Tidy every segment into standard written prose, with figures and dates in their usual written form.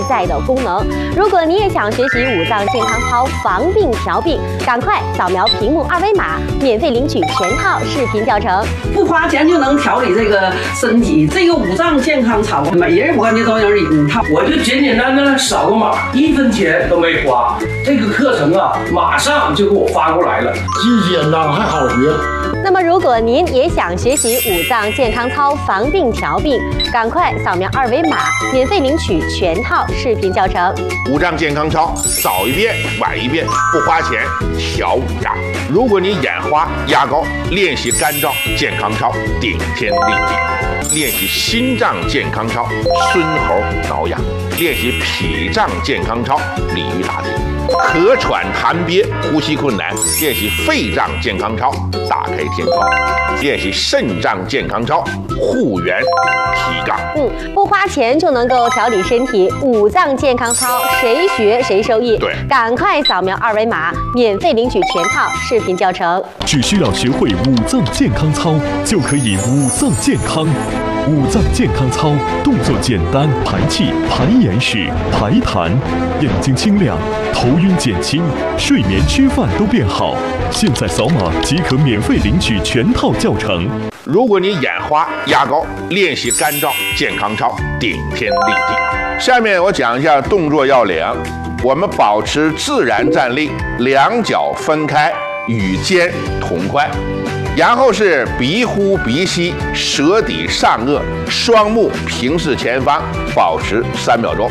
在的功能。如果你也想学习五脏健康操防病调病，赶快扫描屏幕2维码，免费领取全套视频教程， 不花钱就能调理这个身体。这个五脏健康操，每人我感觉都能领一套。 我就简简单单扫个码，1分钱都没花。这个课程啊，马上就给我发过来了， 既简单还好学。 那么，如果您也想学习五脏健康操防病调病，赶快扫描2维码，免费领取全套视频教程。 五脏健康操，早一遍晚一遍，不花钱调五脏。如果你眼花压高，练习肝脏健康操，顶天立地；练习心脏健康操，孙猴挠痒；练习脾脏健康操，鲤鱼打挺。咳喘痰憋，呼吸困难，练习肺脏健康操，打开天窗；练习肾脏健康操，护元提杠。 不花钱就能够调理身体，五脏健康操谁学谁受益。 对， 赶快扫描2维码，免费领取全套视频教程。 只需要学会五脏健康操，就可以五脏健康。五脏健康操动作简单，排气、排眼屎、排痰，眼睛清亮，头晕减轻，睡眠吃饭都变好。现在扫码即可免费领取全套教程。 如果你眼花压高，练习肝脏健康操，顶天立地。下面我讲一下动作要领。我们保持自然站立，两脚分开，与肩同宽。然后是鼻呼鼻吸，舌抵上颚，双目平视前方，保持3秒钟。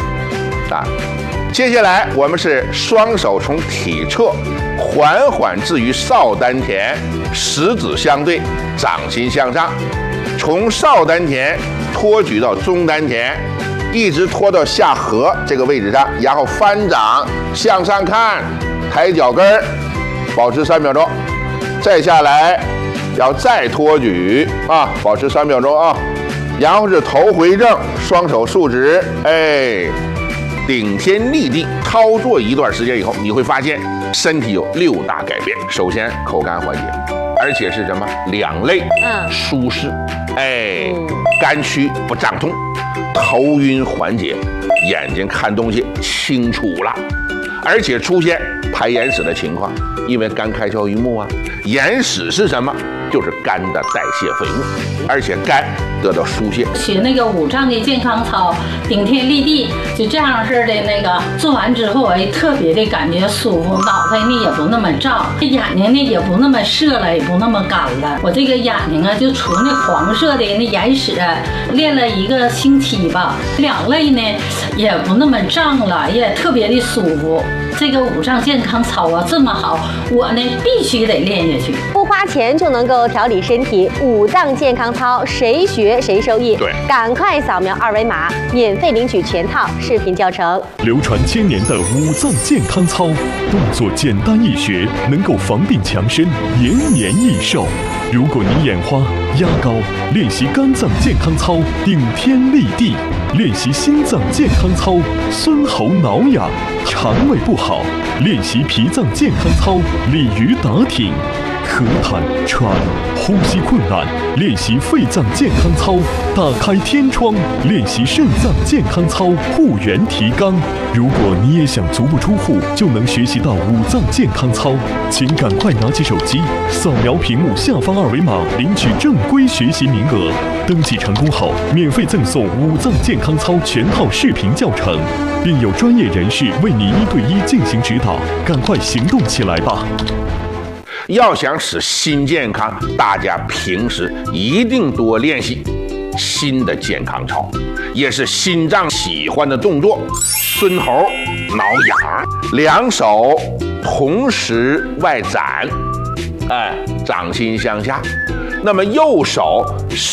接下来我们是双手从体侧缓缓置于少丹田，食指相对，掌心向上，从少丹田托举到中丹田，一直拖到下颌这个位置上，然后翻掌向上看，抬脚跟儿，保持3秒钟。再下来，要再托举保持3秒钟啊。然后是头回正，双手竖直，顶天立地。操作一段时间以后，你会发现身体有6大改变。首先，口干缓解，而且是什么？两肋舒适，肝区不胀痛，头晕缓解，眼睛看东西清楚了，而且出现排眼屎的情况，因为肝开窍于目啊。眼屎是什么？就是肝的代谢废物，而且肝得到疏泄。 学那个五脏的健康操，顶天立地，就这样式的那个做完之后，我特别的感觉舒服，脑袋呢也不那么胀，眼睛呢也不那么涩了，也不那么干了。我这个眼睛啊，就除那黄色的那眼屎，练了1个星期吧，两肋呢也不那么胀了，也特别的舒服。这个五脏健康操啊这么好，我呢必须得练下去。 不花钱就能够调理身体，五脏健康操谁学谁受益。 对， 赶快扫描2维码，免费领取全套视频教程。 流传1000年的五脏健康操，动作简单易学，能够防病强身，延年益寿。如果你眼花压高，练习肝脏健康操，顶天立地；练习心脏健康操，孙猴挠痒；肠胃不好，练习脾脏健康操，鲤鱼打挺；咳痰喘，呼吸困难，练习肺脏健康操，打开天窗；练习肾脏健康操，护元提肛。如果你也想足不出户就能学习到五脏健康操，请赶快拿起手机，扫描屏幕下方2维码，领取正规学习名额。登记成功后，免费赠送五脏健康操全套视频教程，并有专业人士为你1对1进行指导。赶快行动起来吧！ 要想使心健康，大家平时一定多练习心的健康操，也是心脏喜欢的动作。孙猴挠痒，两手同时外展，掌心向下。那么右手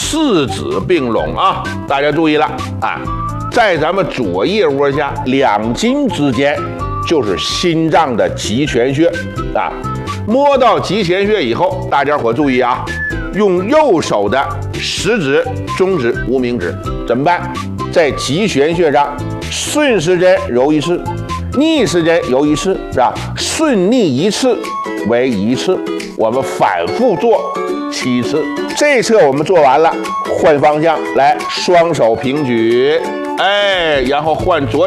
4指并拢啊，大家注意了在咱们左腋窝下2筋之间就是心脏的极泉穴摸到极泉穴以后，大家伙注意啊，用右手的食指、中指、无名指怎么办？在极泉穴上顺时针揉1次，逆时针揉1次，是吧？顺逆1次为1次，我们反复做7次。这侧我们做完了，换方向来，双手平举，然后换左